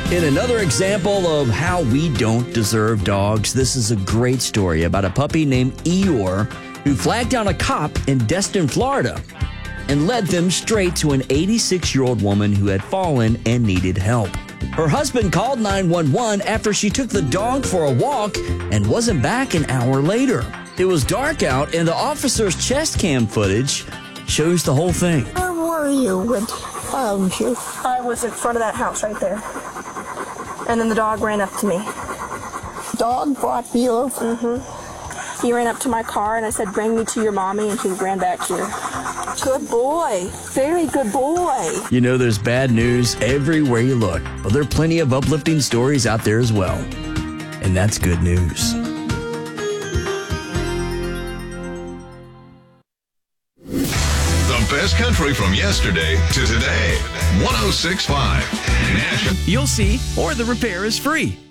In another example of how we don't deserve dogs, this is a great story about a puppy named Eeyore who flagged down a cop in Destin, Florida, and led them straight to an 86-year-old woman who had fallen and needed help. Her husband called 911 after she took the dog for a walk and wasn't back an hour later. It was dark out, and the officer's chest cam footage shows the whole thing. Where were you when found you? I was in front of that house right there. And then the dog ran up to me. Dog brought you over? Mm-hmm. He ran up to my car and I said, bring me to your mommy, and he ran back here. Good boy. Very good boy. You know, there's bad news everywhere you look, but there are plenty of uplifting stories out there as well. And that's good news. The best country from yesterday to today. 106.5 National. You'll see, or the repair is free.